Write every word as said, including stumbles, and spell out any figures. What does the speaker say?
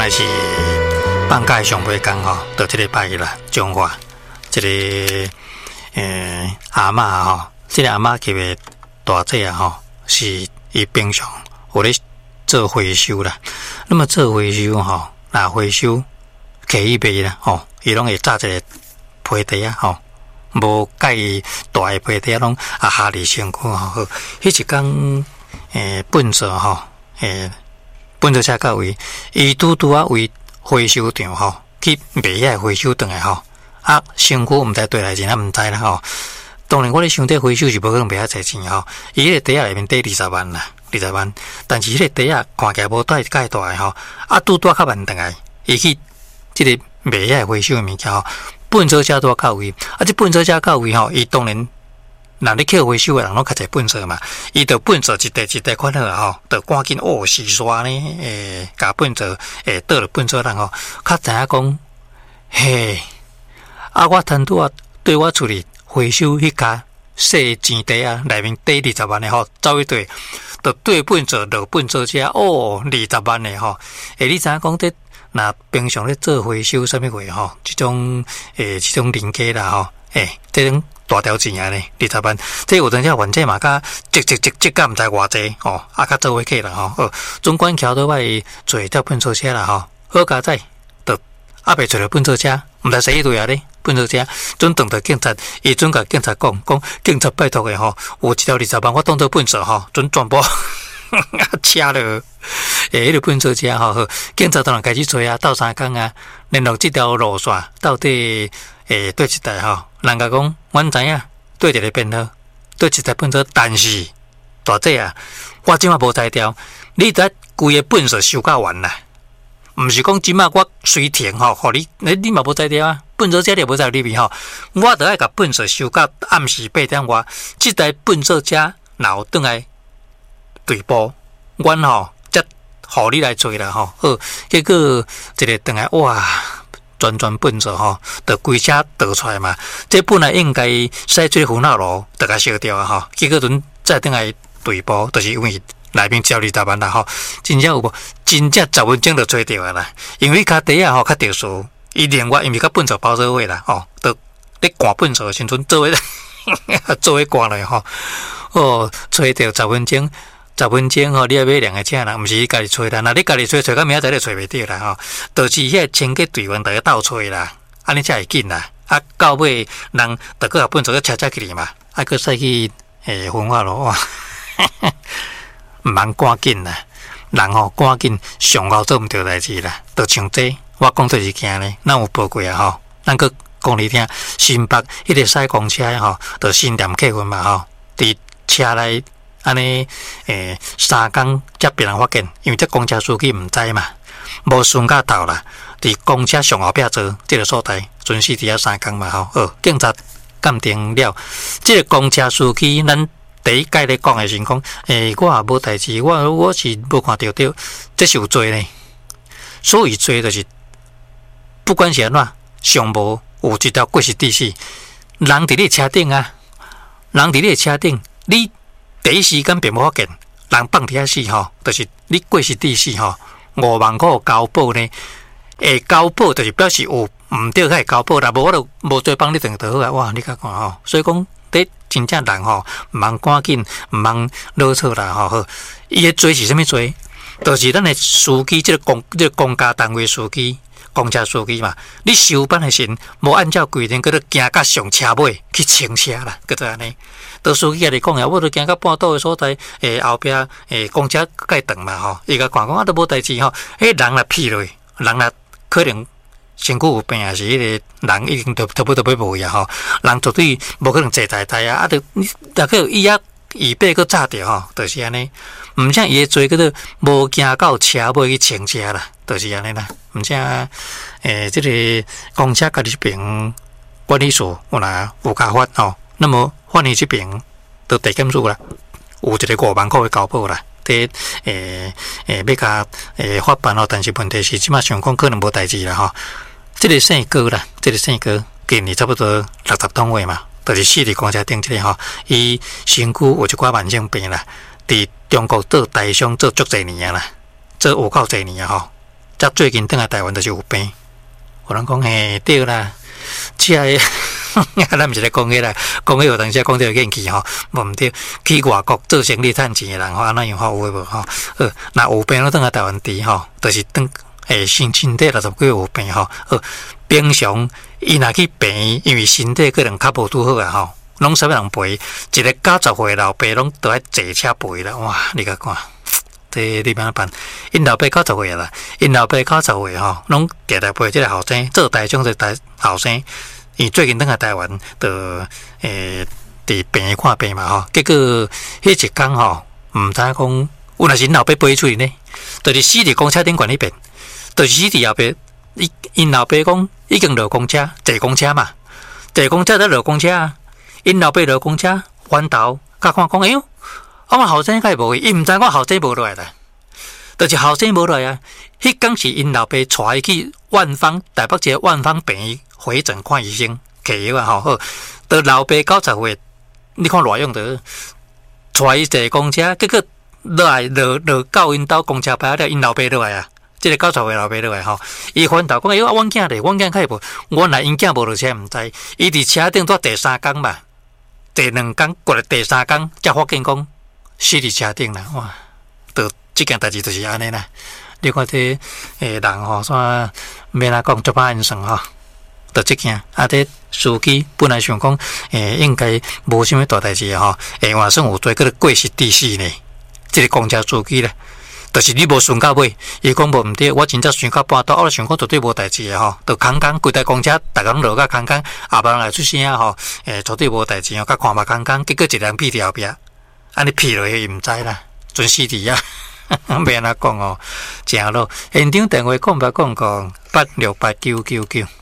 来是放假上尾工吼，到这个拜日啦，中华这个诶阿嬷吼，这个阿嬷叫个大姐啊吼，是伊平常有咧做回收啦。那么做回收吼，那回收可以卖啦吼，伊拢会炸一个皮袋啊吼，无介大个皮袋拢啊下里身躯吼。迄一工诶本座吼诶。本座车到位，伊拄拄啊为回收场吼，去卖遐回收顿来吼，啊，身躯毋知对来钱啊，毋知啦吼。当然，我咧想这回收是无可能卖遐侪钱吼，伊迄个袋仔内面底二十万啦，二十万。但是迄个袋仔看起来无带介大个吼，啊，拄拄较慢顿来，伊去即个卖遐回收物件吼，本座车拄到位，啊，这本座车到位吼，伊当然。那你去回收的人拢较侪本色嘛，伊就本色一袋一袋款好啊吼，就赶紧哦洗刷呢，诶，甲本色诶倒了本色人吼，较知影讲，嘿，啊我摊拄啊对我厝里回收迄家细钱袋啊，内面底二十万的吼，走一对，就对本色落本色车哦二十万的吼，诶，你知影讲这那平常咧做回收啥物货吼，即种诶即种零件啦吼，诶，这种。大条钱啊呢，二十万，这有阵时原这嘛，甲积积积积甲毋知偌济哦，啊，甲做伙客啦吼，哦，总管桥倒摆做条本车车啦吼，好佳仔，就啊袂找着本车车，毋知谁一对啊咧，本车车，准等到警察，伊准甲警察讲，讲警察拜托诶吼，有一条二十万，我当做本车吼，准全部车了，诶，迄个本车车吼，警察当然开始找啊，斗三工啊，联络即条路线到底诶对一台吼。人家讲，阮知影对一个编号，对一台本车，但是大姐啊，我即马无才调，你得规个本事收到完啦，毋是讲即马我随停吼，互你，你你嘛无才调啊，本车车就无在里面吼，我得爱甲本事收到暗时八点外，即台本车车然后转来对簿，阮吼则互你来做啦吼，好，结果一个转来哇！转转本座吼，就规车倒出来嘛。这本来应该驶水胡闹路，就甲烧掉啊吼。结果阵再等来对簿，就是因为内面交二十万啦吼。真正有无？真正十分钟就吹掉啊啦。因为卡底啊吼较特殊，伊另外因为甲本座包做伙啦吼，就咧赶本座时阵做伙做伙赶来吼。哦，吹掉十分钟。十分钟吼，你要买两个车啦，毋是你家己吹啦。那你家己吹，吹到明仔载就吹袂着啦吼。就是遐清洁队员大家斗吹啦，安尼才会紧啦。啊，到尾人逐个也本做个车车去嘛，啊，个驶去诶焚化炉哇，毋通赶紧啦。人吼赶紧上后做毋着代志啦，就像这我讲做一件呢，咱有报过啊吼，咱个讲你听，新北迄个驶公车吼，就新店客运嘛吼，伫车内。安尼诶，三工才别人发现，因为这公车司机毋知嘛，无顺甲头啦，伫公车上后壁做这个所在，准时伫遐三工嘛吼。哦，警察鉴定了，这个公车司机，咱第一届咧讲诶时讲，诶，我也无代志，我我是无看到着，这是有罪呢。所以罪就是不管是安怎，上无有一条过失致死，人伫你车顶啊，人伫你车顶，你。第一时间并无发现，人放伫遐死吼，就是你过失致死吼，五万块交保呢。会交保就是表示有毋对，才会交保啦。无我就无做帮你等就好啊。哇，你甲看吼，所以讲，这真正人吼，毋通赶紧，毋通啰嗦啦吼。好，伊个罪是啥物罪？就是咱的司机，这个公这个公家单位司机。公车司机嘛，你收班的时无按照规定，佮你行到上车尾去清车啦，佮做安尼。到司机家己讲呀，我都行到半岛的所在，诶后壁诶公车该等嘛吼，伊甲看讲啊都无代志吼，迄人若屁落，人若可能身躯有病，还是迄个人已经都差不多要无呀吼，人绝对无可能坐台台啊，啊，就大概伊啊预备佮炸掉吼，就是安尼。毋像伊个做叫做无行到车尾去清车啦，就是安尼啦。毋像诶，即、这个公车家己这边管理所有啦有加发吼，那么法院这边都地检署啦，有一个五万块的交保啦。这诶诶要甲诶法办吼，但是问题是即马想讲可能无代志啦吼。即、这个姓高啦，即、这个姓高今年差不多六十吨位嘛，就是死伫公车顶即个吼，伊身躯有一寡慢性病啦，伫中国做台商做足侪年啊啦，做有够侪年啊吼， 才最近倒来台湾就是有病。有人讲嘿对啦，即个咱毋是咧讲迄啦，讲迄有当时讲这个运气吼，无毋对。去外国做生意趁钱诶人吼，安那样好有诶无吼？呃，若有病，倒来台湾治吼，就是等诶身身体六十几岁有病吼。呃，平常伊若去病，因为身体可能较无拄好啊吼。拢啥物人陪？一个九十岁老爸拢都爱坐车陪啦！哇，你甲看，这你安办？因老爸九十岁啦，因老爸九十岁吼，拢定定陪即个后生做台中的台后生。伊最近等下台湾，就诶伫病院看病嘛吼。结果迄一天吼，毋知影讲，有若是因老爸陪出去呢，就是死伫公车顶悬迄边，就是死伫后壁。伊因老爸讲已经落公车，坐公车嘛，坐公车才落公车啊。因老爸落公车，翻头甲看讲，哎呦，我后生该无去，伊毋知我后生无落来啦，就是后生无落来啊。迄天是因老爸带伊去万方台北一个万方病院回诊看医生，摕药啊吼好。到老爸九十岁，你看偌用得，带伊坐公车，结果落来落落到因兜公车牌了，因老爸落来啊。即个九十岁老爸落来吼，伊翻头讲，哎呦，阮囝咧，阮囝开无，原来因囝无落车，毋知，伊伫车顶坐第三工嘛。第两工过来，第三工才发现讲死伫车顶啦！哇，就即件代志就是安尼啦。你看这诶人吼，煞免哪讲足歹因算吼，就即件。啊，这司机本来想讲诶，应该无啥物大代志吼，诶，换算有做个过失致死呢。即个公车司机咧，就是你无顺到尾，伊讲无毋对，我真正顺到半途，我想讲绝对无代志诶吼，就空空规台公车，逐个拢落甲空空，也无人来出声吼，诶，绝对无代志哦，甲看嘛空空，结果一人屁伫后壁，安尼屁落去伊毋知啦，准死伫啊，免安怎讲哦，正咯，现场电话空白讲讲八六八九九九。